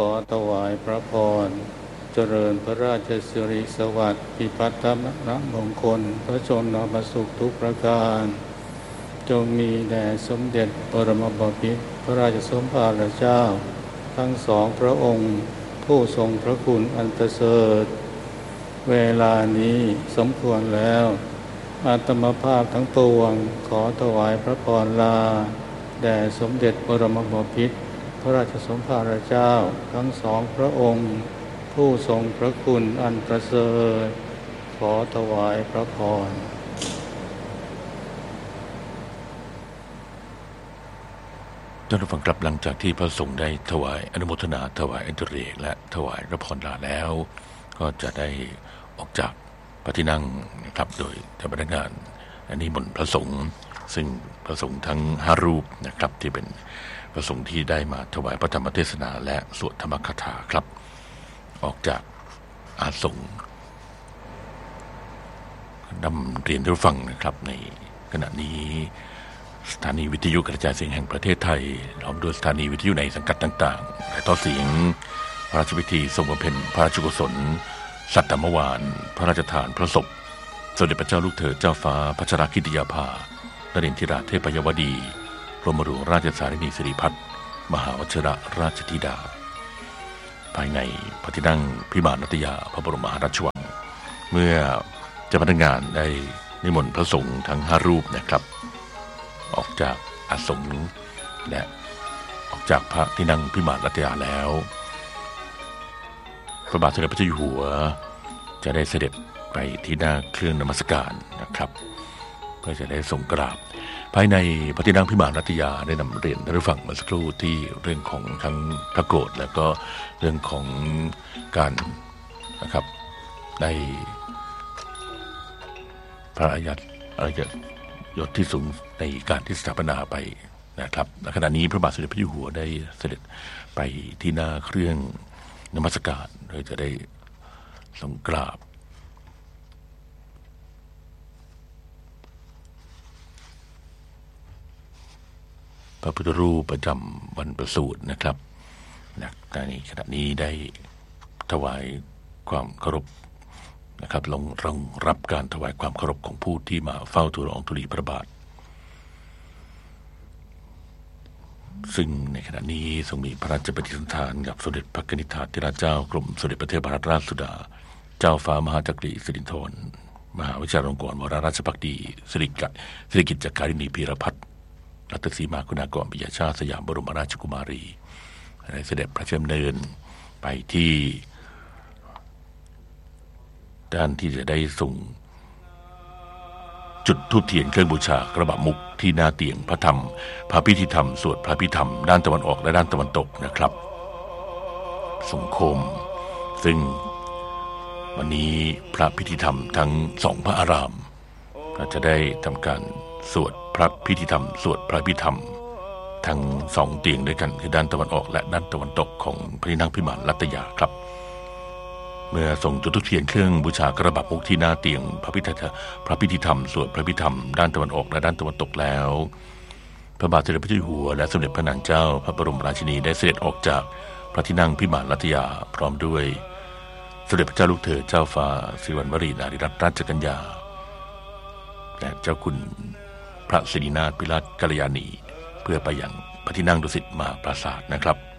อถวายพระพรเจริญพระราชสิริสวัสดิ์พิพัฒนมงคลพระชนมสุขทุกประการจงมีแด่สมเด็จบรมบพิตรพระราชสมภารเจ้าทั้งสองพระองค์ผู้ทรงพระคุณอันประเสริฐเวลานี้สมควรแล้วอาตมาภาพทั้งปวงขอถวายพระพรลาแด่สมเด็จบรมบพิตรพระราชสมภารเจ้าทั้งสองพระองค์ผู้ทรงพระคุณอันประเสริฐขอถวายพระพรท่านผู้ฟังครับหลังจากที่พระสงฆ์ได้ถวายอนุโมทนาถวายอันตรเรกและถวายพระพรลาแล้วก็จะได้ออกจากพระที่นั่งนะครับโดยเจ้าพนักงานนิมนต์พระสงฆ์ซึ่งพระสงฆ์ทั้ง5รูปนะครับที่เป็นพระสงฆ์ที่ได้มาถวายพระธรรมเทศนาและสวดธรรมคาถาครับออกจากอาสงฆ์นำเรียนท่านผู้ฟังนะครับในขณะนี้สถานีวิทยุกระจายเสียงแห่งประเทศไทยพร้อมด้วยสถานีวิทยุในสังกัดต่างๆถ่ายทอดเสียงพระราชพิธีทรงบำเพ็ญพระราชกุศลสัตตมวานพระราชทานพระศพสมเด็จพระเจ้าลูกเธอเจ้าฟ้าพัชรกิติยาภานเรนทิราเทพยวดีกรมหลวงราชสารินีสิริพัฒน์มหาวชิรราชธิดาภายในพระที่นั่งพิมานนัตยาพระบรมมหาราชวังเมื่อเจ้าพนักงานได้นิมนต์พระสงฆ์ทั้ง5รูปนะครับออกจากอาสงฆ์และออกจากพระที่นั่งพิมานนัตยาแล้วพระบาทสมเด็จพระเจ้าอยู่หัวจะได้เสด็จไปที่หน้าเครื่องนมัสการนะครับเพื่อจะได้ทรงกราบภายในพระที่นั่งพิมานนัตยาได้นำเรียนท่านผู้ฟังเมื่อสักครู่ที่เรื่องของทั้งพระโกรธและก็เรื่องของการนะครับได้พระอาญายศที่สูงในการที่สถาปนาไปนะครับในขณะนี้พระบาทสมเด็จพระเจ้าอยู่หัวได้เสด็จไปที่หน้าเครื่องนมัสการโดยจะได้ทรงกราบพระพุทธรูปประจำวันประสูตินะครับในขณะนี้ได้ถวายความเคารพนะครับลงรับการถวายความเคารพของผู้ที่มาเฝ้าทูลละอองธุลีพระบาทซึ่งในขณะนี้ทรงมีพระราชปฏิสันถานกับสมเด็จพระนิธิธิราชเจ้ากรมสมเด็จพระเทพรัตนราชสุดาเจ้าฟ้ามหาจักรีสิรินธรมหาวิชาลงกรณวโรราชภักดีสิริกิติ์จักรินีพีรพัฒน์รัตนสีมาคุณากรปิยชาติสยามบรมราชกุมารีได้เสด็จพระราชดำเนินไปที่ด้านที่จะได้ส่งจุดธูปเทียนเครื่องบูชากระบะมุกที่หน้าเตียงพระธรรมพระพิธีธรรมสวดพระพิธรรมด้านตะวันออกและด้านตะวันตกนะครับทรงโคมซึ่งวันนี้พระพิธีธรรมทั้ง2พระอารามก็จะได้ทำการสวดพระพิธีธรรมสวดพระพิธรรมทั้ง2เตียงด้วยกันคือด้านตะวันออกและด้านตะวันตกของพระที่นั่งพิมานนัตยาครับเมื่อส่งจุดธูปเทียนเครื่องบูชากระบะมุกที่หน้าเตียงพระพิธีธรรมสวดพระพิธรรมด้านตะวันออกและด้านตะวันตกแล้วพระบาทสมเด็จพระเจ้าอยู่หัวและสมเด็จพระนางเจ้าพระบรมราชินีได้เสด็จออกจากพระที่นั่งพิมานนัตยาพร้อมด้วยสมเด็จพระเจ้าลูกเธอเจ้าฟ้าสิริวัณวรีนารีรัตนราชกัญญาและเจ้าคุณพระสิรินาถปิลาศกัลยาณีเพื่อไปยังพระที่นั่งดุสิตมหาปราสาทนะครับ